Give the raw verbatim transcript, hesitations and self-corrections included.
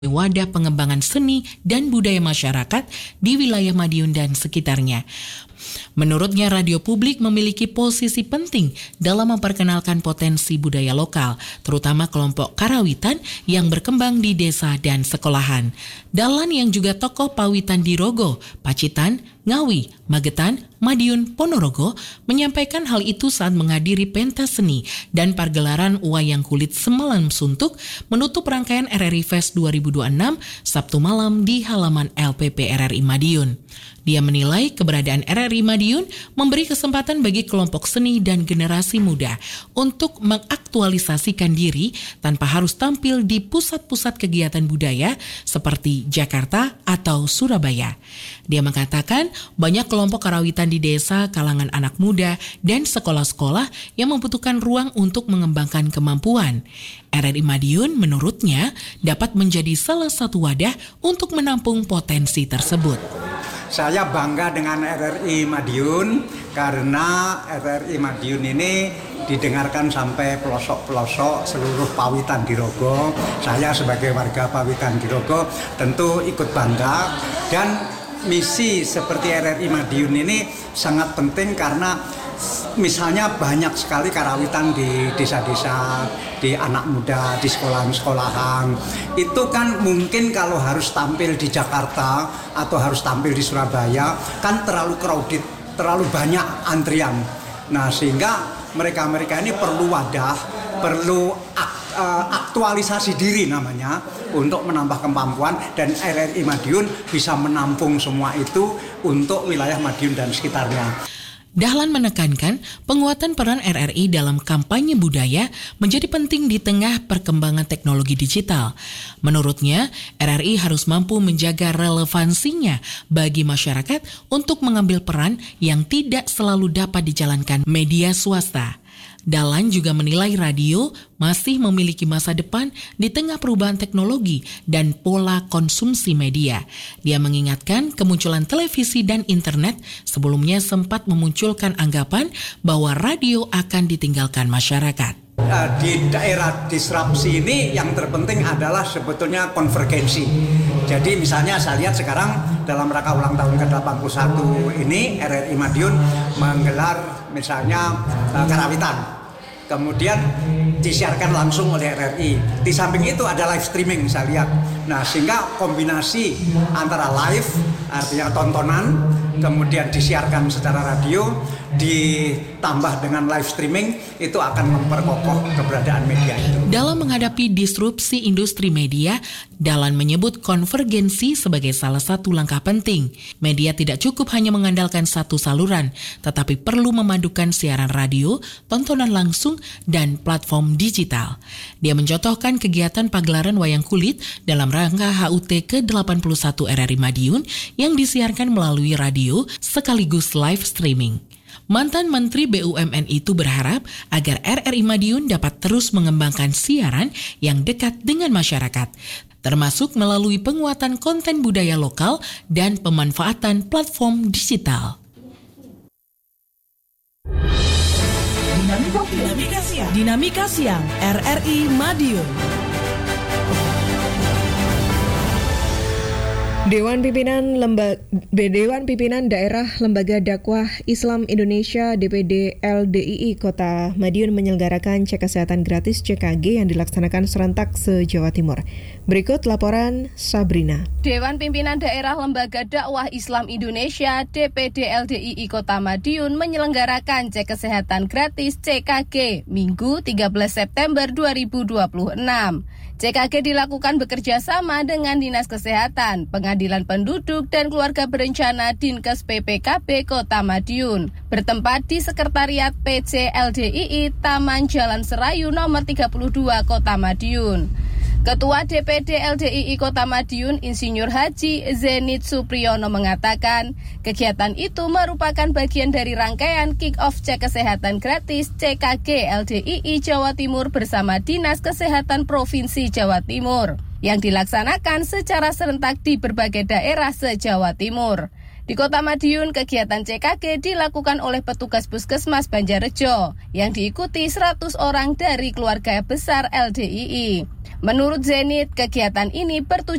wadah pengembangan seni dan budaya masyarakat di wilayah Madiun dan sekitarnya. Menurutnya, radio publik memiliki posisi penting dalam memperkenalkan potensi budaya lokal, terutama kelompok karawitan yang berkembang di desa dan sekolahan. Dahlan yang juga tokoh Pawitan di Rogo, Pacitan, Ngawi, Magetan, Madiun, Ponorogo menyampaikan hal itu saat menghadiri pentas seni dan pergelaran wayang kulit semalam suntuk menutup rangkaian R R I Fest dua ribu dua puluh enam Sabtu malam di halaman L P P R R I Madiun. Dia menilai keberadaan R R I Madiun memberi kesempatan bagi kelompok seni dan generasi muda untuk mengaktualisasikan diri tanpa harus tampil di pusat-pusat kegiatan budaya seperti Jakarta atau Surabaya. Dia mengatakan banyak kelompok karawitan di desa, kalangan anak muda, dan sekolah-sekolah yang membutuhkan ruang untuk mengembangkan kemampuan. R R I Madiun menurutnya dapat menjadi salah satu wadah untuk menampung potensi tersebut. Saya bangga dengan R R I Madiun karena R R I Madiun ini didengarkan sampai pelosok-pelosok seluruh Pawitan di Rogo. Saya sebagai warga Pawitan di Rogo tentu ikut bangga, dan misi seperti R R I Madiun ini sangat penting karena misalnya banyak sekali karawitan di desa-desa, di anak muda, di sekolahan-sekolahan. Itu kan mungkin kalau harus tampil di Jakarta atau harus tampil di Surabaya kan terlalu crowded, terlalu banyak antrian. Nah, sehingga mereka-mereka ini perlu wadah, perlu ak, uh, aktualisasi diri namanya untuk menambah kemampuan, dan R R I Madiun bisa menampung semua itu untuk wilayah Madiun dan sekitarnya. Dahlan menekankan penguatan peran R R I dalam kampanye budaya menjadi penting di tengah perkembangan teknologi digital. Menurutnya, R R I harus mampu menjaga relevansinya bagi masyarakat untuk mengambil peran yang tidak selalu dapat dijalankan media swasta. Dahlan juga menilai radio masih memiliki masa depan di tengah perubahan teknologi dan pola konsumsi media. Dia mengingatkan kemunculan televisi dan internet sebelumnya sempat memunculkan anggapan bahwa radio akan ditinggalkan masyarakat. Di daerah disrupsi ini yang terpenting adalah sebetulnya konvergensi. Jadi misalnya saya lihat sekarang dalam rangka ulang tahun ke delapan puluh satu ini R R I Madiun menggelar misalnya uh, karawitan, kemudian disiarkan langsung oleh R R I. Di samping itu ada live streaming saya lihat. Nah, sehingga kombinasi antara live artinya tontonan, kemudian disiarkan secara radio, ditambah dengan live streaming, itu akan memperkokoh keberadaan media itu. Dalam menghadapi disrupsi industri media, Dahlan menyebut konvergensi sebagai salah satu langkah penting. Media tidak cukup hanya mengandalkan satu saluran, tetapi perlu memadukan siaran radio, tontonan langsung, dan platform digital. Dia mencontohkan kegiatan pagelaran wayang kulit dalam rangka H U T ke delapan puluh satu R R I Madiun yang disiarkan melalui radio sekaligus live streaming. Mantan Menteri B U M N itu berharap agar R R I Madiun dapat terus mengembangkan siaran yang dekat dengan masyarakat, termasuk melalui penguatan konten budaya lokal dan pemanfaatan platform digital. Dinamika, Dinamika Siang, Dinamika Siang R R I Madiun. Dewan Pimpinan Lembaga Dewan Pimpinan Daerah Lembaga Dakwah Islam Indonesia D P D L D I I Kota Madiun menyelenggarakan cek kesehatan gratis C K G yang dilaksanakan serentak se-Jawa Timur. Berikut laporan Sabrina. Dewan Pimpinan Daerah Lembaga Dakwah Islam Indonesia D P D L D I I Kota Madiun menyelenggarakan cek kesehatan gratis C K G Minggu tiga belas September dua ribu dua puluh enam. C K G dilakukan bekerja sama dengan Dinas Kesehatan, Pengadilan Penduduk dan Keluarga Berencana Dinkes P P K B Kota Madiun, bertempat di Sekretariat P C L D I I Taman Jalan Serayu nomor tiga puluh dua Kota Madiun. Ketua D P D L D I I Kota Madiun, Insinyur Haji Zenit Supriyono mengatakan, kegiatan itu merupakan bagian dari rangkaian kick-off cek kesehatan gratis C K G L D I I Jawa Timur bersama Dinas Kesehatan Provinsi Jawa Timur, yang dilaksanakan secara serentak di berbagai daerah se-Jawa Timur. Di Kota Madiun, kegiatan C K G dilakukan oleh petugas Puskesmas Banjarrejo yang diikuti seratus orang dari keluarga besar L D I I. Menurut Zenit, kegiatan ini bertujuan